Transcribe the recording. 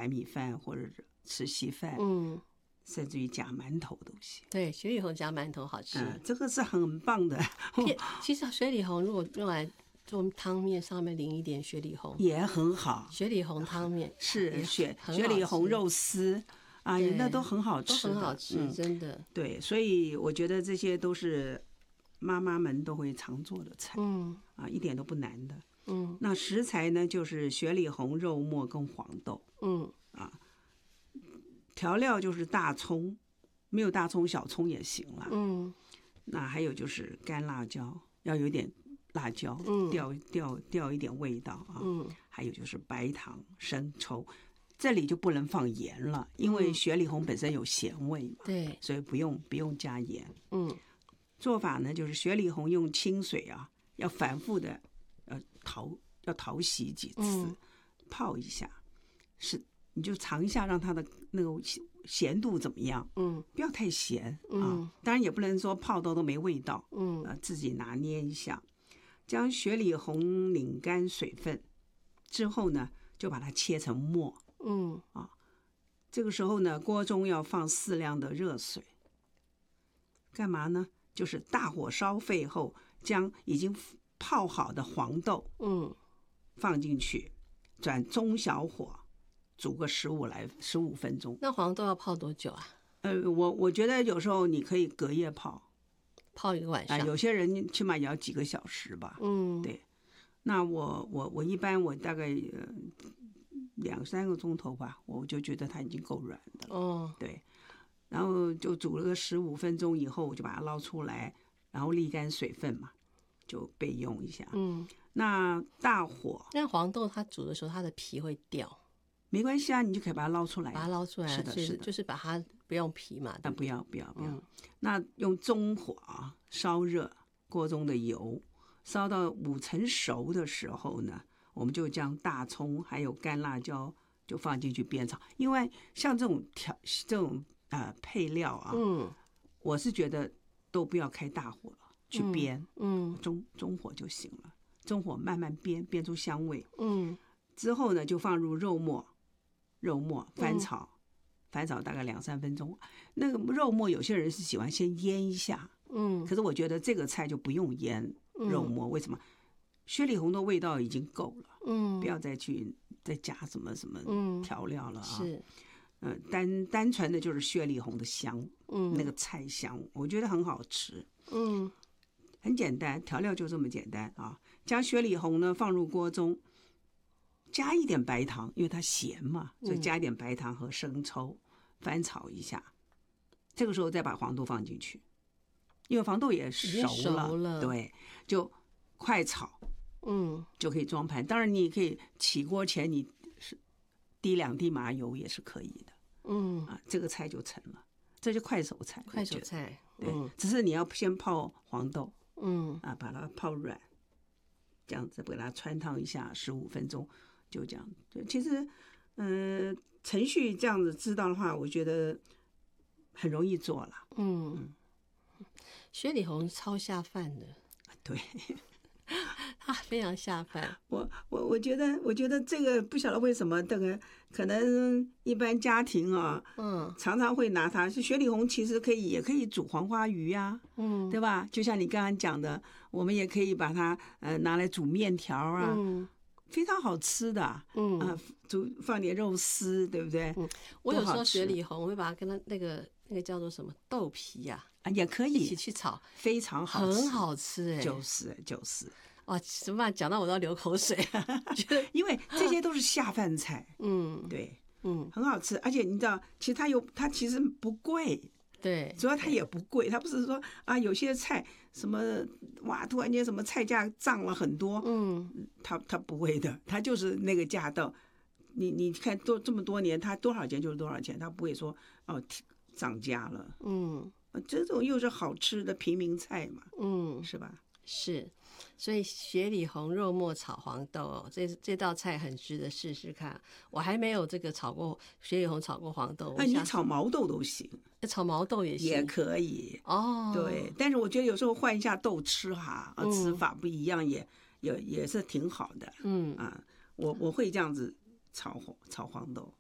白米饭或者是吃稀饭，甚至于夹馒头都行。 对，雪里红夹馒头好吃， 这个是很棒的。 其实雪里红如果用来做汤面，上面淋一点雪里红也很好。 雪里红汤面是雪里红肉丝啊，那都很好吃， 都很好吃，真的。 对，所以我觉得这些都是妈妈们都会常做的菜，一点都不难的。那食材呢，就是雪里红、肉末跟黄豆，调料就是大葱，没有大葱小葱也行了。那还有就是干辣椒，要有点辣椒，调一点味道啊。还有就是白糖、生抽，这里就不能放盐了，因为雪里红本身有咸味嘛， 对， 所以不用加盐。做法呢就是雪里红用清水啊，要反复的淘洗几次，泡一下，你就尝一下，让它的那个咸度怎么样？不要太咸啊，当然也不能说泡到都没味道，自己拿捏一下。将雪里红拧干水分之后呢，就把它切成末，这个时候呢，锅中要放适量的热水，干嘛呢？就是大火烧沸后，将已经泡好的黄豆，放进去，转中小火。煮个15分钟。 那黄豆要泡多久啊？ 我觉得有时候你可以隔夜泡一个晚上， 有些人起码也要几个小时吧。对。那我一般我大概2-3个钟头吧，我就觉得它已经够软的了。对。然后就煮了个15分钟以后，我就把它捞出来，然后沥干水分嘛，就备用一下。那大火， 那黄豆它煮的时候，它的皮会掉。 没关系啊，你就可以把它捞出来。 把它捞出来， 是的， 就是把它不用皮嘛。 但不要。那用中火啊，烧热锅中的油，烧到5成熟的时候呢，我们就将大葱还有干辣椒就放进去煸炒。因为像这种配料啊，我是觉得都不要开大火去煸，中火就行了。中火慢慢煸出香味。之后呢，就放入肉末翻炒大概2-3分钟。那个肉末有些人是喜欢先腌一下，可是我觉得这个菜就不用腌肉末。为什么？雪里红的味道已经够了，不要再加什么调料了啊。 是， 单纯的就是雪里红的香，那个菜香，我觉得很好吃。很简单，调料就这么简单啊。将雪里红呢放入锅中。加一点白糖，因为它咸嘛，所以加一点白糖和生抽，翻炒一下。这个时候再把黄豆放进去，因为黄豆也熟了，对，就快炒，就可以装盘。当然，你也可以起锅前你滴2滴麻油也是可以的，这个菜就成了，这就快手菜。 快手菜， 对，只是你要先泡黄豆，把它泡软，这样子把它汆烫一下15分钟。就这样，对，其实，程序这样子知道的话，我觉得很容易做了。 雪里红超下饭的， 对， 它非常下饭。 我觉得这个不晓得为什么，这个可能一般家庭啊，常常会拿它。是雪里红其实也可以煮黄花鱼啊，对吧？就像你刚刚讲的，我们也可以把它拿来煮面条啊。非常好吃的，放点肉丝，对不对？ 我有时候雪里红，我会把它跟它那个叫做什么豆皮呀， 也可以一起去炒， 非常好吃， 很好吃就是哇，怎么办？讲到我都要流口水， 因为这些都是下饭菜，对，很好吃，而且你知道，其实它其实不贵。 对， 主要它也不贵，它不是说有些菜什么突然间什么菜价涨了很多，它不会的，它就是那个价到你看这么多年，它多少钱就是多少钱，它不会说涨价了，这种又是好吃的平民菜嘛，是吧？ 是，所以雪里红肉末炒黄豆这道菜很值得试试看。我还没有这个炒过雪里红炒过黄豆， 你炒毛豆都行， 炒毛豆也行， 也可以哦。 对，但是我觉得有时候换一下豆吃哈，吃法不一样也是挺好的。我会这样子炒黄豆。